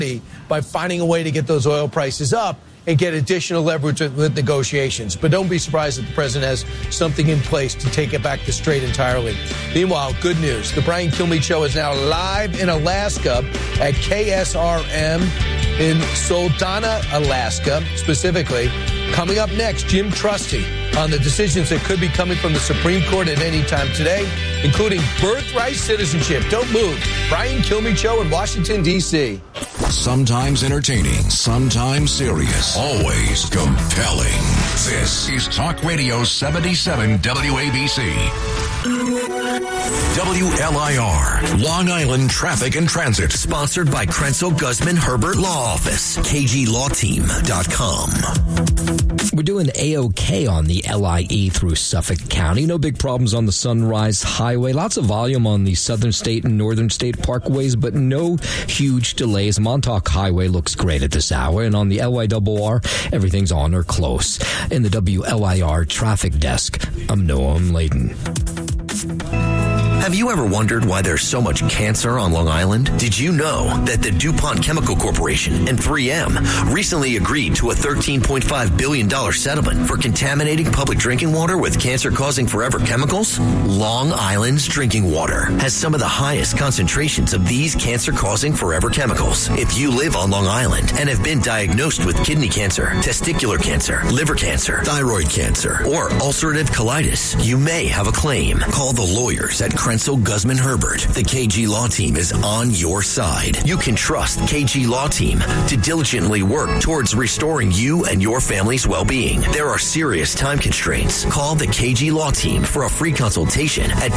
by finding a way to get those oil prices up and get additional leverage with negotiations. But don't be surprised that the president has something in place to take it back to straight entirely. Meanwhile, good news. The Brian Kilmeade Show is now live in Alaska at KSRM in Soldotna, Alaska, specifically. Coming up next, Jim Trusty on the decisions that could be coming from the Supreme Court at any time today, including birthright citizenship. Don't move. Brian Kilmeade Show in Washington, D.C. Sometimes entertaining, sometimes serious, always compelling. This is Talk Radio 77 WABC. WLIR, Long Island Traffic and Transit. Sponsored by Krenzel Guzman Herbert Law Office. KGLawTeam.com. We're doing A-OK on the LIE through Suffolk County. No big problems on the Sunrise Highway. Lots of volume on the Southern State and Northern State parkways, but no huge delays. Montauk Highway looks great at this hour. And on the LIRR, everything's on or close. In the WLIR traffic desk, I'm Noam Layden. Have you ever wondered why there's so much cancer on Long Island? Did you know that the DuPont Chemical Corporation and 3M recently agreed to a $13.5 billion settlement for contaminating public drinking water with cancer-causing forever chemicals? Long Island's drinking water has some of the highest concentrations of these cancer-causing forever chemicals. If you live on Long Island and have been diagnosed with kidney cancer, testicular cancer, liver cancer, thyroid cancer, or ulcerative colitis, you may have a claim. Call the lawyers at Krenzel Guzman Herbert. The KG Law Team is on your side. You can trust KG Law Team to diligently work towards restoring you and your family's well-being. There are serious time constraints. Call the KG Law Team for a free consultation at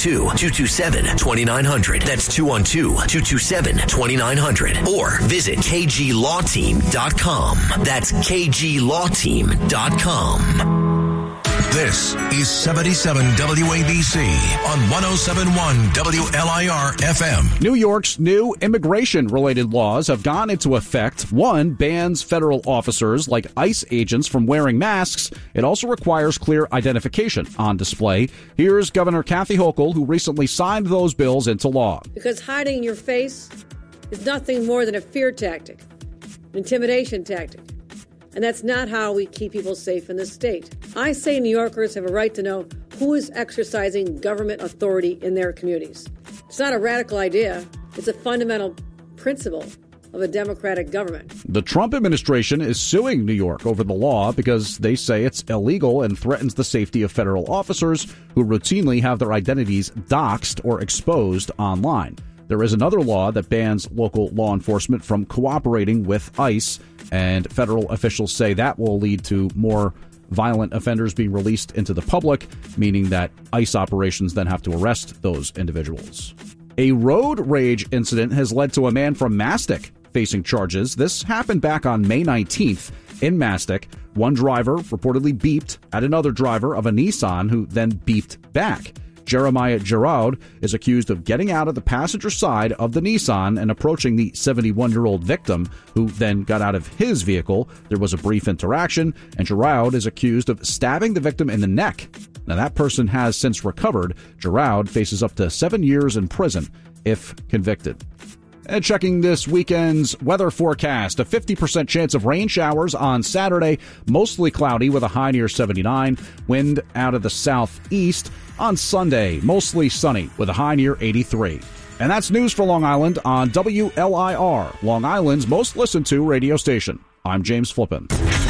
212-227-2900. That's 212-227-2900. Or visit KGLawTeam.com. That's KGLawTeam.com. This is 77 WABC on 107.1 WLIR FM. New York's new immigration-related laws have gone into effect. One bans federal officers like ICE agents from wearing masks. It also requires clear identification on display. Here's Governor Kathy Hochul, who recently signed those bills into law. Because hiding your face is nothing more than a fear tactic, an intimidation tactic. And that's not how we keep people safe in this state. I say New Yorkers have a right to know who is exercising government authority in their communities. It's not a radical idea. It's a fundamental principle of a democratic government. The Trump administration is suing New York over the law because they say it's illegal and threatens the safety of federal officers who routinely have their identities doxed or exposed online. There is another law that bans local law enforcement from cooperating with ICE, and federal officials say that will lead to more violent offenders being released into the public, meaning that ICE operations then have to arrest those individuals. A road rage incident has led to a man from Mastic facing charges. This happened back on May 19th in Mastic. One driver reportedly beeped at another driver of a Nissan who then beeped back. Jeremiah Giraud is accused of getting out of the passenger side of the Nissan and approaching the 71-year-old victim, who then got out of his vehicle. There was a brief interaction, and Giraud is accused of stabbing the victim in the neck. Now, that person has since recovered. Giraud faces up to 7 years in prison if convicted. And checking this weekend's weather forecast, a 50% chance of rain showers on Saturday, mostly cloudy with a high near 79, wind out of the southeast. On Sunday, mostly sunny with a high near 83. And that's news for Long Island on WLIR, Long Island's most listened to radio station. I'm James Flippin.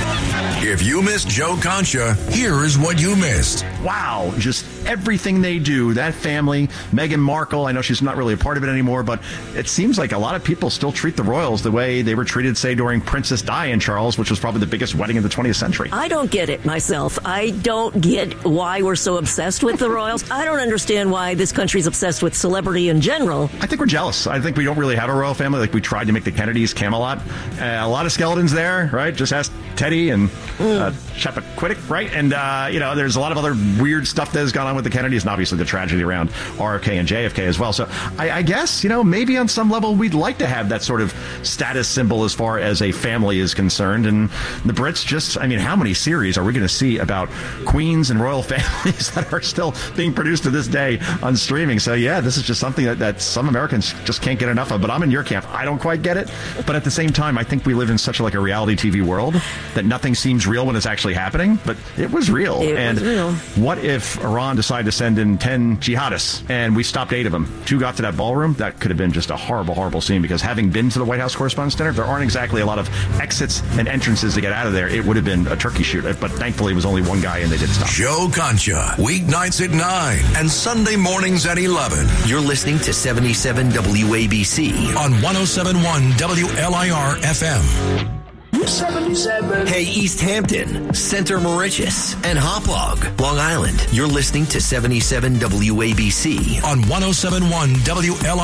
If you missed Joe Concha, here is what you missed. Wow, just everything they do. That family, Meghan Markle, I know she's not really a part of it anymore, but it seems like a lot of people still treat the royals the way they were treated, say, during Princess Di and Charles, which was probably the biggest wedding of the 20th century. I don't get it myself. I don't get why we're so obsessed with the royals. I don't understand why this country's obsessed with celebrity in general. I think we're jealous. I think we don't really have a royal family like we tried to make the Kennedys Camelot. A lot of skeletons there, right? Just ask Teddy and Chappaquiddick, right? And, there's a lot of other weird stuff that has gone on with the Kennedys, and obviously the tragedy around RFK and JFK as well. So I guess, maybe on some level we'd like to have that sort of status symbol as far as a family is concerned. And the Brits just, how many series are we going to see about queens and royal families that are still being produced to this day on streaming? So, yeah, this is just something that some Americans just can't get enough of. But I'm in your camp. I don't quite get it. But at the same time, I think we live in such a reality TV world that nothing seems real when it's actually happening. But it was real. It was real. What if Iran decided to send in 10 jihadists and we stopped 8 of them? 2 got to that ballroom. That could have been just a horrible, horrible scene, because having been to the White House Correspondents' Dinner, there aren't exactly a lot of exits and entrances to get out of there. It would have been a turkey shoot. But thankfully, it was only one guy and they did stop. Joe Concha, weeknights at 9 and Sunday mornings at 11. You're listening to 77 WABC on 107.1 WLIR FM. 77. Hey, East Hampton, Center Moriches, and Hauppauge, Long Island. You're listening to 77 WABC on 107.1 WLIR.